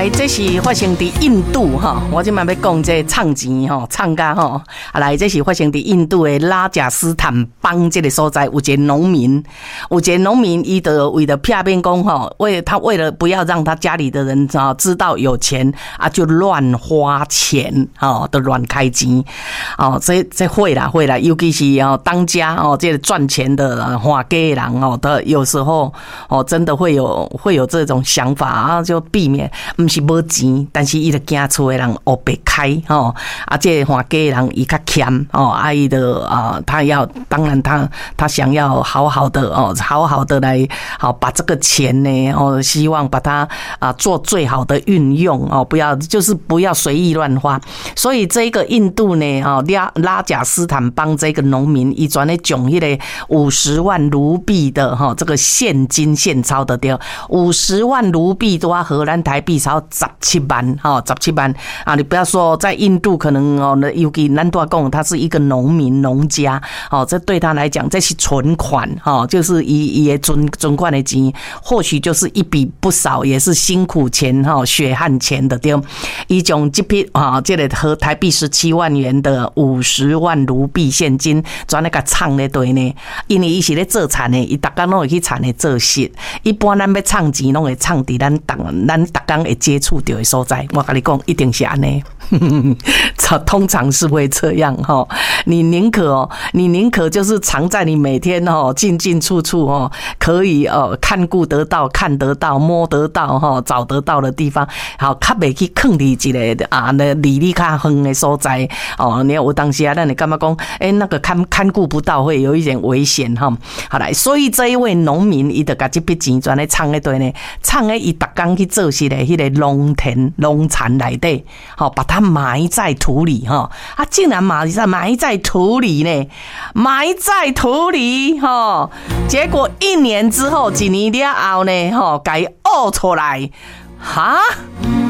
来，这是发生在印度哈，我今晚要讲这唱钱哈，唱歌哈。来，这是发生在印度的拉贾斯坦邦这个所在，有一个农民，伊就为了骗边讲哈，为了不要让他家里的人知道有钱啊，就乱花钱哦，都乱开钱哦，这会啦，尤其是当家哦，这个赚钱的花家人哦，的有时候哦，真的会有这种想法啊，就避免。不是没钱，但是伊就惊厝的人黑白开吼，啊，这花家人伊较欠哦，啊，伊的当然他想要好好的来把这个钱呢希望把它做最好的运用哦，不要随意乱花。所以这个印度呢拉贾斯坦邦这个农民，伊专咧种迄个50万卢币的这个现金现钞的对，50万卢币都要荷兰台币超17万17万啊！你不要说在印度可能尤其咱大讲他是一个农家这对他来讲这是存款就是伊的存款的钱，或许就是一笔不少，也是辛苦钱血汗钱的对。伊将这批这个和台币17万元的50万卢币现金，转那个唱咧对呢，因为伊是咧做产的，伊逐工拢会去产的做事。一般咱要唱钱，拢会唱伫咱逐工会接触到的所在。我跟你讲，一定是安尼，通常是会这样哈。你宁可就是藏在你每天进进出出可以看顾得到、看得到、摸得到找得到的地方，好，较袂去坑你一个离你较远的所在你有当时咱会感觉讲，那个看顾不到，会有一点危险哈。好来，所以这一位农民，伊就把这笔钱转来藏在对呢，藏在伊逐工去做事的迄个农产内底，把它埋在土里竟然埋在土里呢，结果1年之后，1年了后呢，给它挖出来，哈。